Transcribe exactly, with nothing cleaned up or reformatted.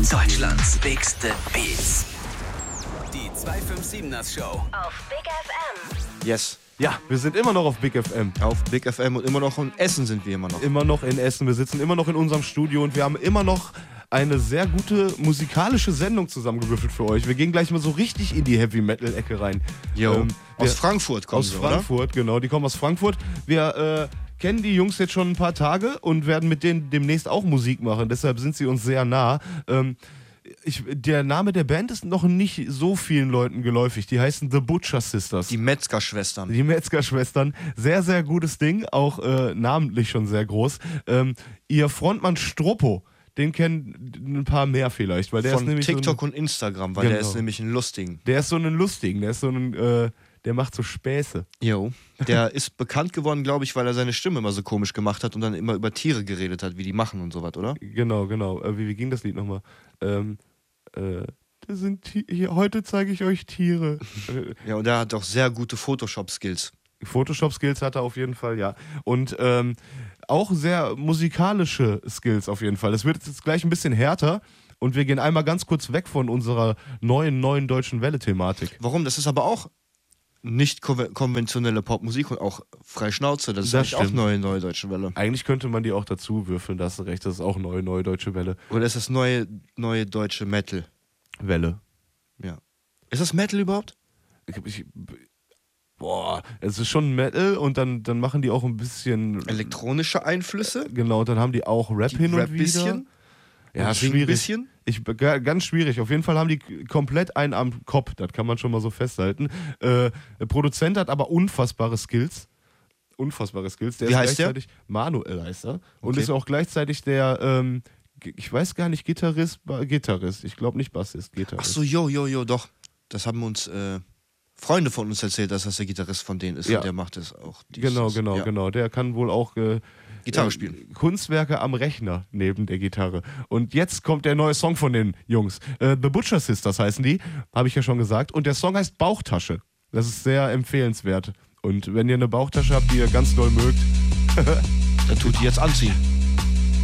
Deutschlands bigste Beats. Die zweihundertsiebenundfünfziger Show. Auf Big F M. Yes. Ja, wir sind immer noch auf Big F M. Auf Big F M und immer noch in Essen sind wir immer noch. Immer noch in Essen. Wir sitzen immer noch in unserem Studio und wir haben immer noch eine sehr gute musikalische Sendung zusammengewürfelt für euch. Wir gehen gleich mal so richtig in die Heavy-Metal-Ecke rein. Jo. Ähm, aus wir, Frankfurt kommen Aus sie, Frankfurt, oder? Genau. Die kommen aus Frankfurt. Wir äh, kennen die Jungs jetzt schon ein paar Tage und werden mit denen demnächst auch Musik machen. Deshalb sind sie uns sehr nah. Ähm, Ich, der Name der Band ist noch nicht so vielen Leuten geläufig. Die heißen The Butcher Sisters. Die Metzger-Schwestern. Die Metzger-Schwestern. Sehr, sehr gutes Ding. Auch äh, namentlich schon sehr groß. Ähm, ihr Frontmann Stroppo, den kennen ein paar mehr vielleicht. Weil der Von ist nämlich TikTok so ein, und Instagram, weil genau. der ist nämlich ein Lustigen. Der ist so ein Lustigen. Der ist so ein... Äh, Der macht so Späße. Jo. Der ist bekannt geworden, glaube ich, weil er seine Stimme immer so komisch gemacht hat und dann immer über Tiere geredet hat, wie die machen und sowas, oder? Genau, genau. Äh, wie, wie ging das Lied nochmal? Ähm, äh, das sind Ti- hier, heute zeige ich euch Tiere. Äh, Ja, und der hat auch sehr gute Photoshop-Skills. Photoshop-Skills hat er auf jeden Fall, ja. Und ähm, auch sehr musikalische Skills auf jeden Fall. Es wird jetzt gleich ein bisschen härter und wir gehen einmal ganz kurz weg von unserer neuen, neuen deutschen Welle-Thematik. Warum? Das ist aber auch nicht konve- konventionelle Popmusik und auch frei Schnauze. Das ist Das eigentlich auch stimmt. neue, neue deutsche Welle. Eigentlich könnte man die auch dazu würfeln, da hast du recht, das ist auch neue, neue deutsche Welle. Oder ist das neue, neue deutsche Metal? Welle. Ja. Ist das Metal überhaupt? Ich, ich, boah, es ist schon Metal und dann, dann machen die auch ein bisschen... Elektronische Einflüsse? Genau, dann haben die auch Rap hin und Rap wieder. bisschen? Ja, Und singen schwierig. bisschen? Ich, ga- ganz schwierig. Auf jeden Fall haben die k- komplett einen am Kopf. Das kann man schon mal so festhalten. Äh, der Produzent hat aber unfassbare Skills. Unfassbare Skills. Der Wie ist heißt der? gleichzeitig Manuel heißt er. Und Okay. ist auch gleichzeitig der, ähm, g- ich weiß gar nicht, Gitarrist, Ba- Gitarrist. Ich glaube nicht Bassist, Ach Gitarrist. so, jo, jo, jo, doch. Das haben uns äh, Freunde von uns erzählt, dass das der Gitarrist von denen ist. Ja. Und der macht das auch. Dies, Genau, das. genau, Ja. genau. Der kann wohl auch äh, Gitarre äh, spielen. Kunstwerke am Rechner neben der Gitarre. Und jetzt kommt der neue Song von den Jungs. Äh, The Butcher Sisters heißen die, habe ich ja schon gesagt. Und der Song heißt Bauchtasche. Das ist sehr empfehlenswert. Und wenn ihr eine Bauchtasche habt, die ihr ganz doll mögt, Dann tut die jetzt anziehen.